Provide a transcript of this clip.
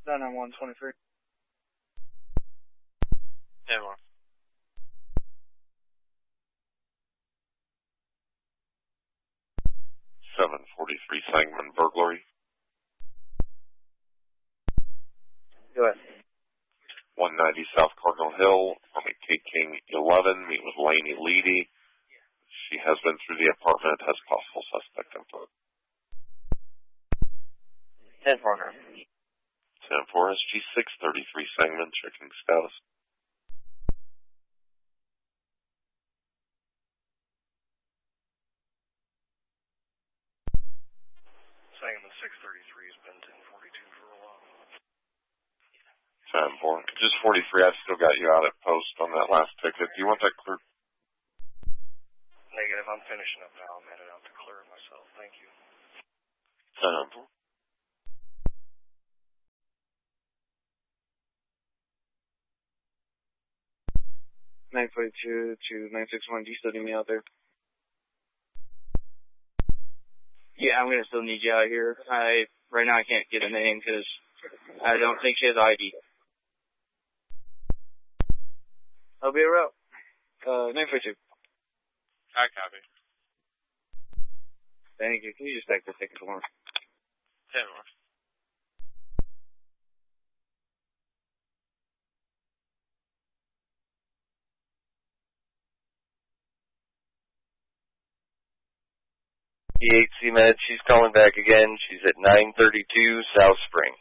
991-23. 10-1. 743 Sangamon burglary. Go ahead. 190 South Cardinal Hill, from a Kate King 11, meet with Lainey Leedy. She has been through the apartment, has possible suspect info. 10-4. 10-4 SG 633 Sangamon, checking status. Sangamon 633 has been 1042 for a while. 10-4. Just 43, I've still got you out at post on that last ticket. Do you want that cleared? Negative, I'm finishing up now. I'm headed out to clear it myself. Thank you. 10-4. 942 to 961. Do you still need me out there? Yeah, I'm going to still need you out here. Right now I can't get a name because I don't think she has ID. I'll be around. 942. I copy. Thank you. Can you just take the ticket for me? 10-1. The 8C Med, she's calling back again. She's at 932 South Spring.